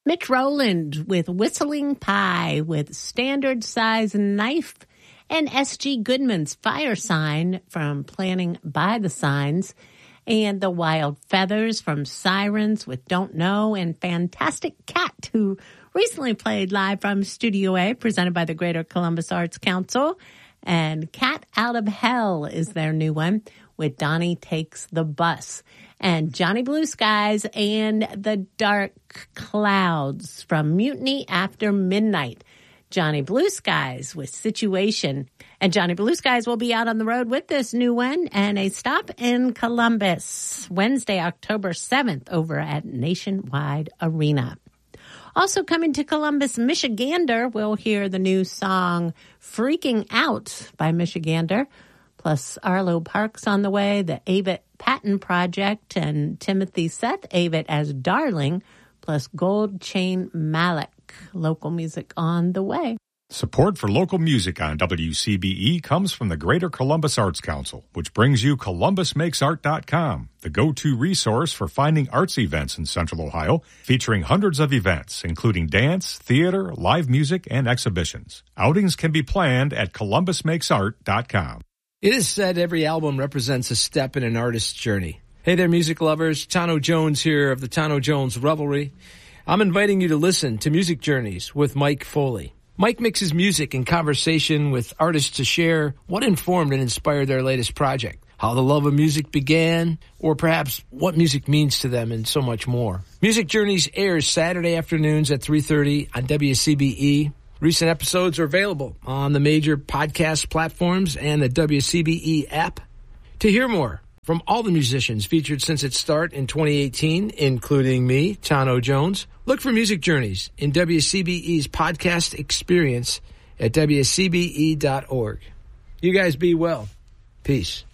Mitch Rowland with Whistling Pie with Standard Size Knife, and S.G. Goodman's Fire Sign from Planning by the Signs, and The Wild Feathers from Sirens with Don't Know, and Fantastic Cat, who recently played live from Studio A, presented by the Greater Columbus Arts Council. And Cat Out of Hell is their new one with Donnie Takes the Bus. And Johnny Blue Skies and The Dark Clouds from Mutiny After Midnight. Johnny Blue Skies with Situation. And Johnny Blue Skies will be out on the road with this new one and a stop in Columbus Wednesday, October 7th over at Nationwide Arena. Also coming to Columbus, Michigander, we'll hear the new song Freaking Out by Michigander, plus Arlo Parks on the way, the Avett Patton Project, and Timothy Seth Avett as Darling, plus Gold Chain Malik. Local music on the way. Support for local music on WCBE comes from the Greater Columbus Arts Council, which brings you ColumbusMakesArt.com, the go-to resource for finding arts events in Central Ohio, featuring hundreds of events, including dance, theater, live music, and exhibitions. Outings can be planned at ColumbusMakesArt.com. It is said every album represents a step in an artist's journey. Hey there, music lovers. Tano Jones here of the Tano Jones Revelry. I'm inviting you to listen to Music Journeys with Mike Foley. Mike mixes music and conversation with artists to share what informed and inspired their latest project, how the love of music began, or perhaps what music means to them, and so much more. Music Journeys airs Saturday afternoons at 3:30 on WCBE. Recent episodes are available on the major podcast platforms and the WCBE app. To hear more from all the musicians featured since its start in 2018, including me, Tano Jones, look for Music Journeys in WCBE's podcast experience at WCBE.org. You guys be well. Peace.